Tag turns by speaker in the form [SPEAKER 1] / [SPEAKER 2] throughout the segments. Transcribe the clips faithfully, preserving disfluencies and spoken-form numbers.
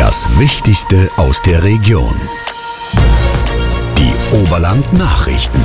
[SPEAKER 1] Das Wichtigste aus der Region. Die Oberland-Nachrichten.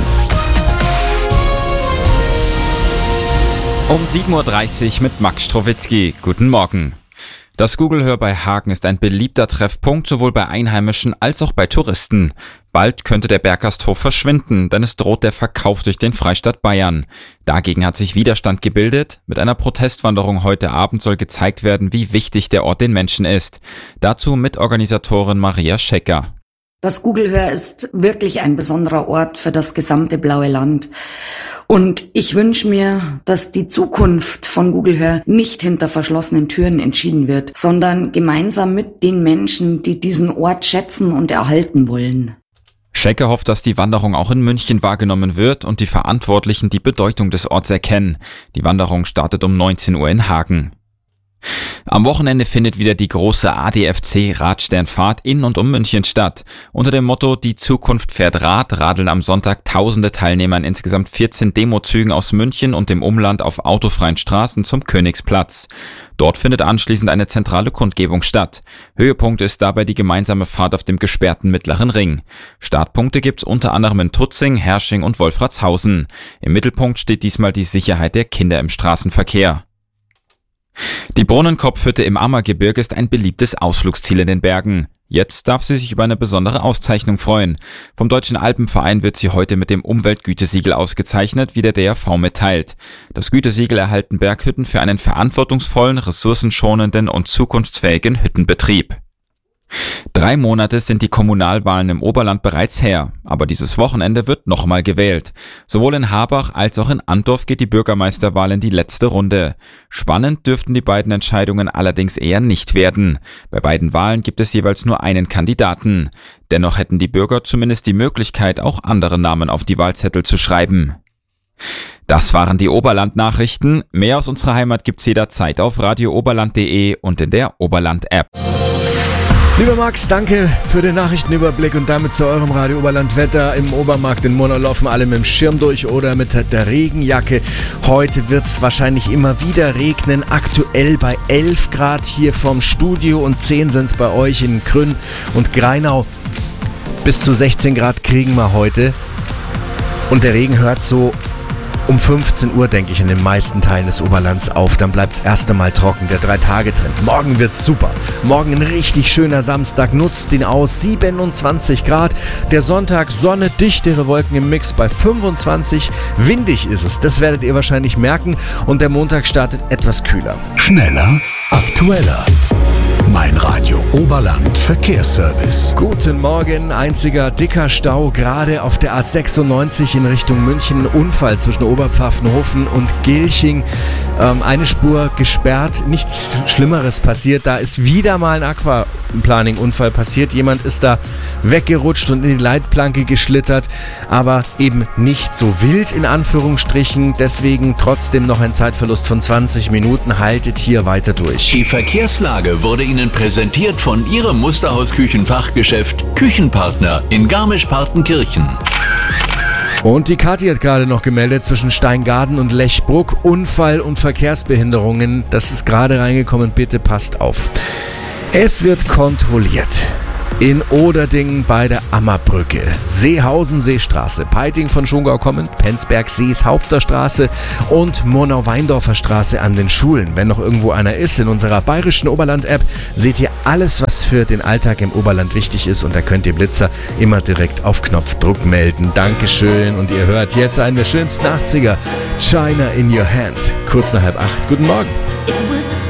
[SPEAKER 2] Um sieben Uhr dreißig mit Max Strowitzki. Guten Morgen. Das Google-Hör bei Hagen ist ein beliebter Treffpunkt sowohl bei Einheimischen als auch bei Touristen. Bald könnte der Berggasthof verschwinden, denn es droht der Verkauf durch den Freistaat Bayern. Dagegen hat sich Widerstand gebildet. Mit einer Protestwanderung heute Abend soll gezeigt werden, wie wichtig der Ort den Menschen ist. Dazu Mitorganisatorin Maria Schecker.
[SPEAKER 3] Das Google-Hör ist wirklich ein besonderer Ort für das gesamte blaue Land. Und ich wünsche mir, dass die Zukunft von Google-Hör nicht hinter verschlossenen Türen entschieden wird, sondern gemeinsam mit den Menschen, die diesen Ort schätzen und erhalten wollen.
[SPEAKER 2] Schecker hofft, dass die Wanderung auch in München wahrgenommen wird und die Verantwortlichen die Bedeutung des Orts erkennen. Die Wanderung startet um neunzehn Uhr in Hagen. Am Wochenende findet wieder die große A D F C-Radsternfahrt in und um München statt. Unter dem Motto Die Zukunft fährt Rad radeln am Sonntag tausende Teilnehmer in insgesamt vierzehn Demozügen aus München und dem Umland auf autofreien Straßen zum Königsplatz. Dort findet anschließend eine zentrale Kundgebung statt. Höhepunkt ist dabei die gemeinsame Fahrt auf dem gesperrten Mittleren Ring. Startpunkte gibt's unter anderem in Tutzing, Herrsching und Wolfratshausen. Im Mittelpunkt steht diesmal die Sicherheit der Kinder im Straßenverkehr. Die Brunnenkopfhütte im Ammergebirge ist ein beliebtes Ausflugsziel in den Bergen. Jetzt darf sie sich über eine besondere Auszeichnung freuen. Vom Deutschen Alpenverein wird sie heute mit dem Umweltgütesiegel ausgezeichnet, wie der D R V mitteilt. Das Gütesiegel erhalten Berghütten für einen verantwortungsvollen, ressourcenschonenden und zukunftsfähigen Hüttenbetrieb. Drei Monate sind die Kommunalwahlen im Oberland bereits her, aber dieses Wochenende wird nochmal gewählt. Sowohl in Habach als auch in Antdorf geht die Bürgermeisterwahl in die letzte Runde. Spannend dürften die beiden Entscheidungen allerdings eher nicht werden. Bei beiden Wahlen gibt es jeweils nur einen Kandidaten. Dennoch hätten die Bürger zumindest die Möglichkeit, auch andere Namen auf die Wahlzettel zu schreiben. Das waren die Oberland-Nachrichten. Mehr aus unserer Heimat gibt's jederzeit auf radio oberland punkt de und in der Oberland-App.
[SPEAKER 4] Lieber Max, danke für den Nachrichtenüberblick und damit zu eurem Radio Oberland Wetter. Im Obermarkt in Murnau laufen alle mit dem Schirm durch oder mit der Regenjacke. Heute wird es wahrscheinlich immer wieder regnen. Aktuell bei elf Grad hier vom Studio und zehn sind es bei euch in Krünn und Greinau. Bis zu sechzehn Grad kriegen wir heute. Und der Regen hört so um fünfzehn Uhr, denke ich, in den meisten Teilen des Oberlands auf. Dann bleibt es erst einmal trocken, der Drei-Tage-Trend. Morgen wird's super. Morgen ein richtig schöner Samstag. Nutzt ihn aus. siebenundzwanzig Grad. Der Sonntag Sonne, dichtere Wolken im Mix bei fünfundzwanzig. Windig ist es, das werdet ihr wahrscheinlich merken. Und der Montag startet etwas kühler.
[SPEAKER 1] Schneller, aktueller. Mein Radio Oberland Verkehrsservice.
[SPEAKER 4] Guten Morgen, einziger dicker Stau gerade auf der A sechsundneunzig in Richtung München. Unfall zwischen Oberpfaffenhofen und Gilching. Ähm, eine Spur gesperrt, nichts Schlimmeres passiert. Da ist wieder mal ein Aquaplaning-Unfall passiert. Jemand ist da weggerutscht und in die Leitplanke geschlittert, aber eben nicht so wild in Anführungsstrichen. Deswegen trotzdem noch ein Zeitverlust von zwanzig Minuten. Haltet hier weiter durch.
[SPEAKER 5] Die Verkehrslage wurde Ihnen präsentiert von Ihrem Musterhaus-Küchenfachgeschäft Küchenpartner in Garmisch-Partenkirchen.
[SPEAKER 4] Und die Kathi hat gerade noch gemeldet, zwischen Steingaden und Lechbruck Unfall und Verkehrsbehinderungen. Das ist gerade reingekommen, bitte passt auf. Es wird kontrolliert. In Oderdingen bei der Ammerbrücke, Seehausen Seestraße, Peiting von Schongau kommend, Penzberg Sees Haupterstraße und Murnau-Weindorfer Straße an den Schulen. Wenn noch irgendwo einer ist, in unserer bayerischen Oberland-App seht ihr alles, was für den Alltag im Oberland wichtig ist, und da könnt ihr Blitzer immer direkt auf Knopfdruck melden. Dankeschön, und ihr hört jetzt einen der schönsten achtziger, China in Your Hands, kurz nach halb acht. Guten Morgen.